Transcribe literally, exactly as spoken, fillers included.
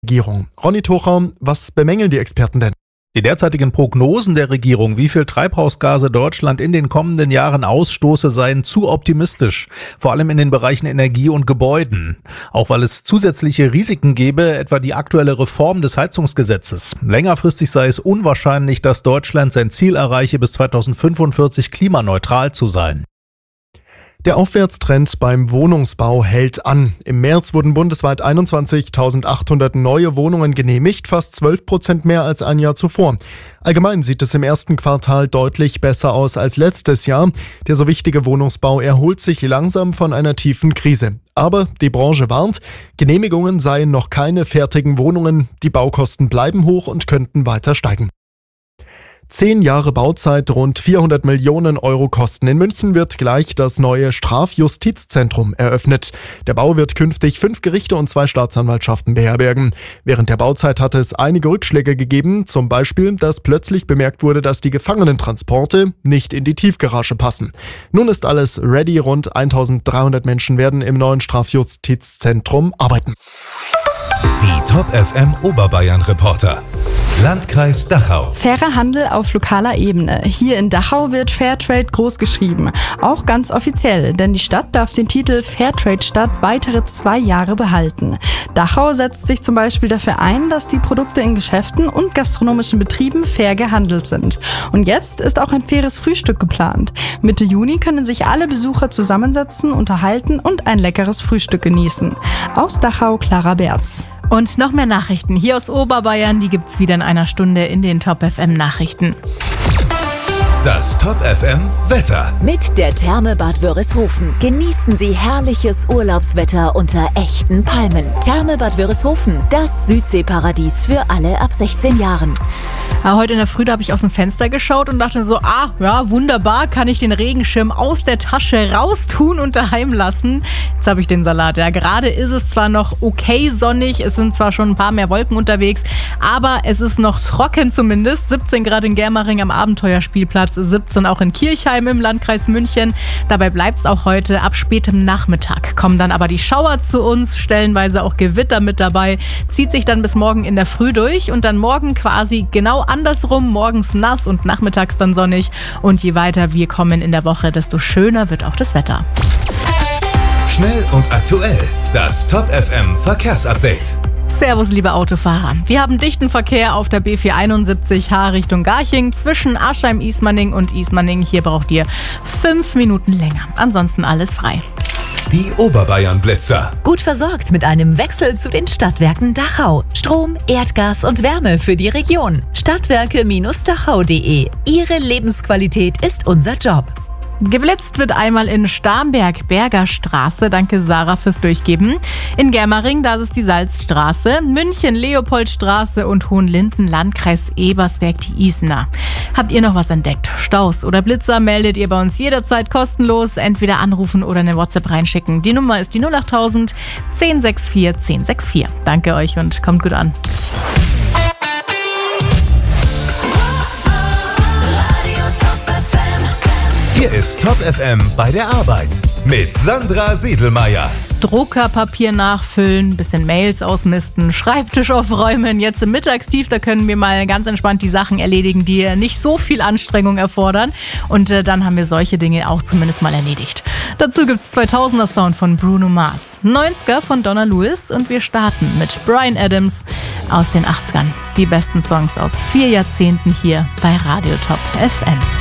Regierung. Ronny Tochau, was bemängeln die Experten denn? Die derzeitigen Prognosen der Regierung, wie viel Treibhausgase Deutschland in den kommenden Jahren ausstoße, seien zu optimistisch. Vor allem in den Bereichen Energie und Gebäuden. Auch weil es zusätzliche Risiken gäbe, etwa die aktuelle Reform des Heizungsgesetzes. Längerfristig sei es unwahrscheinlich, dass Deutschland sein Ziel erreiche, bis zweitausendfünfundvierzig klimaneutral zu sein. Der Aufwärtstrend beim Wohnungsbau hält an. Im März wurden bundesweit einundzwanzigtausendachthundert neue Wohnungen genehmigt, fast zwölf Prozent mehr als ein Jahr zuvor. Allgemein sieht es im ersten Quartal deutlich besser aus als letztes Jahr. Der so wichtige Wohnungsbau erholt sich langsam von einer tiefen Krise. Aber die Branche warnt, Genehmigungen seien noch keine fertigen Wohnungen, die Baukosten bleiben hoch und könnten weiter steigen. Zehn Jahre Bauzeit, rund vierhundert Millionen Euro Kosten. In München wird gleich das neue Strafjustizzentrum eröffnet. Der Bau wird künftig fünf Gerichte und zwei Staatsanwaltschaften beherbergen. Während der Bauzeit hatte es einige Rückschläge gegeben, zum Beispiel, dass plötzlich bemerkt wurde, dass die Gefangenentransporte nicht in die Tiefgarage passen. Nun ist alles ready, rund eintausenddreihundert Menschen werden im neuen Strafjustizzentrum arbeiten. Die Top F M Oberbayern Reporter. Landkreis Dachau. Fairer Handel auf lokaler Ebene. Hier in Dachau wird Fairtrade groß geschrieben. Auch ganz offiziell, denn die Stadt darf den Titel Fairtrade-Stadt weitere zwei Jahre behalten. Dachau setzt sich zum Beispiel dafür ein, dass die Produkte in Geschäften und gastronomischen Betrieben fair gehandelt sind. Und jetzt ist auch ein faires Frühstück geplant. Mitte Juni können sich alle Besucher zusammensetzen, unterhalten und ein leckeres Frühstück genießen. Aus Dachau, Clara Berz. Und noch mehr Nachrichten hier aus Oberbayern, die gibt's wieder in einer Stunde in den Top F M Nachrichten. Das Top F M Wetter. Mit der Therme Bad Wörishofen genießen Sie herrliches Urlaubswetter unter echten Palmen. Therme Bad Wörishofen, das Südseeparadies für alle ab sechzehn Jahren. Ja, heute in der Früh, da habe ich aus dem Fenster geschaut und dachte so, ah, ja, wunderbar, kann ich den Regenschirm aus der Tasche raustun und daheim lassen. Jetzt habe ich den Salat. Ja, gerade ist es zwar noch okay sonnig, es sind zwar schon ein paar mehr Wolken unterwegs, aber es ist noch trocken zumindest. siebzehn Grad in Germering am Abenteuerspielplatz, siebzehn auch in Kirchheim im Landkreis München. Dabei bleibt es auch heute ab spätem Nachmittag. Kommen dann aber die Schauer zu uns, stellenweise auch Gewitter mit dabei, zieht sich dann bis morgen in der Früh durch und dann morgen quasi genau andersrum, morgens nass und nachmittags dann sonnig. Und je weiter wir kommen in der Woche, desto schöner wird auch das Wetter. Schnell und aktuell, das Top F M Verkehrsupdate. Servus, liebe Autofahrer. Wir haben dichten Verkehr auf der B vierhunderteinundsiebzig H Richtung Garching zwischen Aschheim-Ismaning und Ismaning. Hier braucht ihr fünf Minuten länger. Ansonsten alles frei. Die Oberbayern-Blitzer. Gut versorgt mit einem Wechsel zu den Stadtwerken Dachau. Strom, Erdgas und Wärme für die Region. Stadtwerke Dachau punkt de. Ihre Lebensqualität ist unser Job. Geblitzt wird einmal in Starnberg, Bergerstraße. Danke, Sarah, fürs Durchgeben. In Germering, da ist es die Salzstraße. München, Leopoldstraße und Hohenlinden, Landkreis Ebersberg, die Isna. Habt ihr noch was entdeckt? Staus oder Blitzer meldet ihr bei uns jederzeit kostenlos. Entweder anrufen oder eine WhatsApp reinschicken. Die Nummer ist die null achttausend zehn sechs vier zehn sechs vier. Danke euch und kommt gut an. Hier ist Top F M bei der Arbeit mit Sandra Siedelmeier. Druckerpapier nachfüllen, bisschen Mails ausmisten, Schreibtisch aufräumen. Jetzt im Mittagstief, da können wir mal ganz entspannt die Sachen erledigen, die nicht so viel Anstrengung erfordern. Und äh, dann haben wir solche Dinge auch zumindest mal erledigt. Dazu gibt's zweitausender Sound von Bruno Mars, neunziger von Donna Lewis und wir starten mit Bryan Adams aus den achtzigern. Die besten Songs aus vier Jahrzehnten hier bei Radio Top F M.